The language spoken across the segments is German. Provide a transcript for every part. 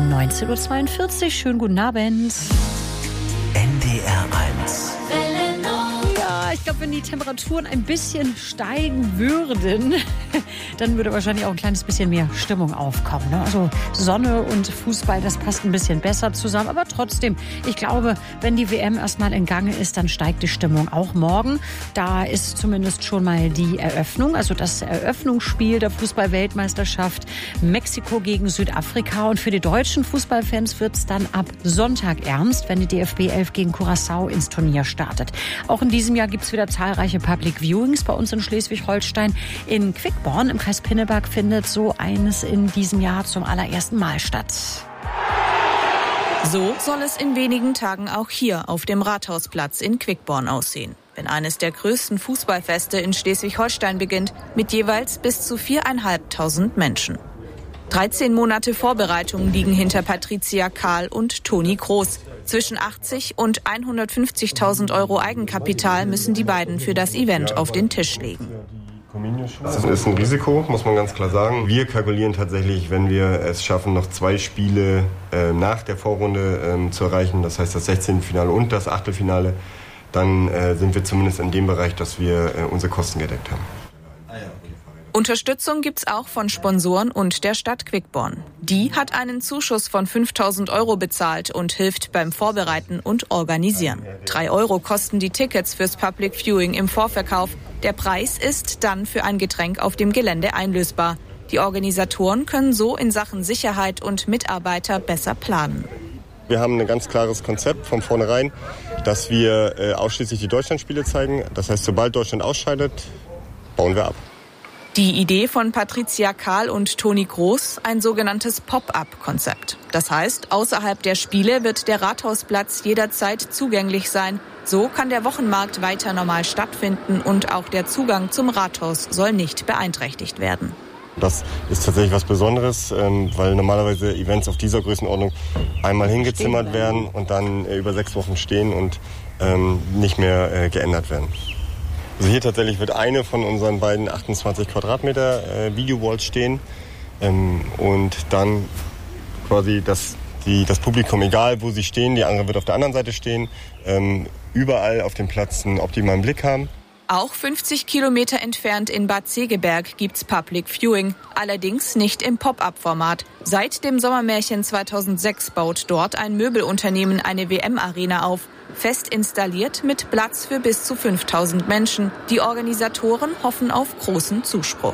19:42 Uhr. Schönen guten Abend. NDR 1. Ja, ich glaube, wenn die Temperaturen ein bisschen steigen würden, dann würde wahrscheinlich auch ein kleines bisschen mehr Stimmung aufkommen. Ne? Also Sonne und Fußball, das passt ein bisschen besser zusammen. Aber trotzdem, ich glaube, wenn die WM erstmal in Gange ist, dann steigt die Stimmung auch morgen. Da ist zumindest schon mal die Eröffnung, also das Eröffnungsspiel der Fußball-Weltmeisterschaft Mexiko gegen Südafrika. Und für die deutschen Fußballfans wird es dann ab Sonntag ernst, wenn die DFB 11 gegen Curaçao ins Turnier startet. Auch in diesem Jahr gibt es wieder zahlreiche Public Viewings bei uns in Schleswig-Holstein. In Quickborn im Kreis Pinneberg findet so eines in diesem Jahr zum allerersten Mal statt. So soll es in wenigen Tagen auch hier auf dem Rathausplatz in Quickborn aussehen, wenn eines der größten Fußballfeste in Schleswig-Holstein beginnt, mit jeweils bis zu 4.500 Menschen. 13 Monate Vorbereitung liegen hinter Patricia Kahl und Toni Kroos. Zwischen 80 und 150.000 Euro Eigenkapital müssen die beiden für das Event auf den Tisch legen. Das ist ein Risiko, muss man ganz klar sagen. Wir kalkulieren tatsächlich, wenn wir es schaffen, noch 2 Spiele nach der Vorrunde zu erreichen, das heißt das 16. Finale und das Achtelfinale, dann sind wir zumindest in dem Bereich, dass wir unsere Kosten gedeckt haben. Unterstützung gibt's auch von Sponsoren und der Stadt Quickborn. Die hat einen Zuschuss von 5.000 Euro bezahlt und hilft beim Vorbereiten und Organisieren. 3 Euro kosten die Tickets fürs Public Viewing im Vorverkauf. Der Preis ist dann für ein Getränk auf dem Gelände einlösbar. Die Organisatoren können so in Sachen Sicherheit und Mitarbeiter besser planen. Wir haben ein ganz klares Konzept von vornherein, dass wir ausschließlich die Deutschlandspiele zeigen. Das heißt, sobald Deutschland ausscheidet, bauen wir ab. Die Idee von Patricia Kahl und Toni Kroos, ein sogenanntes Pop-up-Konzept. Das heißt, außerhalb der Spiele wird der Rathausplatz jederzeit zugänglich sein. So kann der Wochenmarkt weiter normal stattfinden und auch der Zugang zum Rathaus soll nicht beeinträchtigt werden. Das ist tatsächlich was Besonderes, weil normalerweise Events auf dieser Größenordnung einmal hingezimmert werden und dann über 6 Wochen stehen und nicht mehr geändert werden. Also hier tatsächlich wird eine von unseren beiden 28 Quadratmeter Video-Walls stehen und dann quasi das Publikum, egal wo sie stehen, die andere wird auf der anderen Seite stehen, überall auf dem Platz einen optimalen Blick haben. Auch 50 Kilometer entfernt in Bad Segeberg gibt's Public Viewing, allerdings nicht im Pop-up-Format. Seit dem Sommermärchen 2006 baut dort ein Möbelunternehmen eine WM-Arena auf. Fest installiert mit Platz für bis zu 5.000 Menschen. Die Organisatoren hoffen auf großen Zuspruch.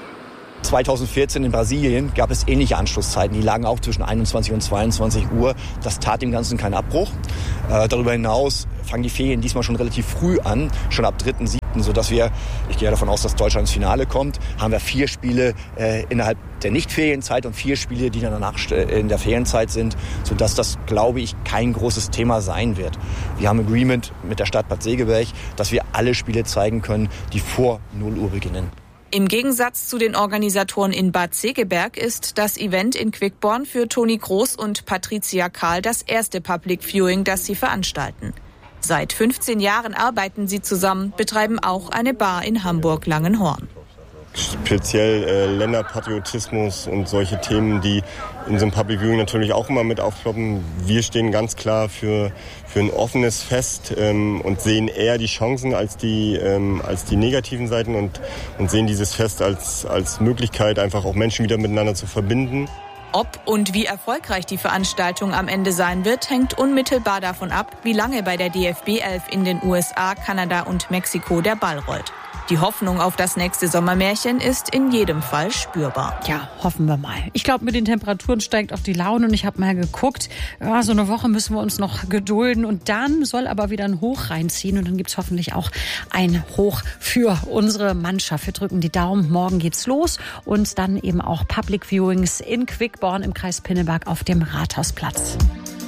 2014 in Brasilien gab es ähnliche Anschlusszeiten. Die lagen auch zwischen 21 und 22 Uhr. Das tat dem Ganzen keinen Abbruch. Darüber hinaus fangen die Ferien diesmal schon relativ früh an, schon ab 3.7., sodass wir, ich gehe davon aus, dass Deutschland ins Finale kommt, haben wir 4 Spiele innerhalb der Nicht-Ferienzeit und 4 Spiele, die dann danach in der Ferienzeit sind, sodass das, glaube ich, kein großes Thema sein wird. Wir haben Agreement mit der Stadt Bad Segeberg, dass wir alle Spiele zeigen können, die vor 0 Uhr beginnen. Im Gegensatz zu den Organisatoren in Bad Segeberg ist das Event in Quickborn für Toni Kroos und Patricia Kahl das erste Public Viewing, das sie veranstalten. Seit 15 Jahren arbeiten sie zusammen, betreiben auch eine Bar in Hamburg-Langenhorn. Speziell Länderpatriotismus und solche Themen, die in so einem Public Viewing natürlich auch immer mit aufploppen. Wir stehen ganz klar für ein offenes Fest und sehen eher die Chancen als die negativen Seiten und sehen dieses Fest als Möglichkeit, einfach auch Menschen wieder miteinander zu verbinden. Ob und wie erfolgreich die Veranstaltung am Ende sein wird, hängt unmittelbar davon ab, wie lange bei der DFB 11 in den USA, Kanada und Mexiko der Ball rollt. Die Hoffnung auf das nächste Sommermärchen ist in jedem Fall spürbar. Ja, hoffen wir mal. Ich glaube, mit den Temperaturen steigt auch die Laune und ich habe mal geguckt, ja, so eine Woche müssen wir uns noch gedulden und dann soll aber wieder ein Hoch reinziehen und dann gibt's hoffentlich auch ein Hoch für unsere Mannschaft. Wir drücken die Daumen, morgen geht's los und dann eben auch Public Viewings in Quickborn im Kreis Pinneberg auf dem Rathausplatz.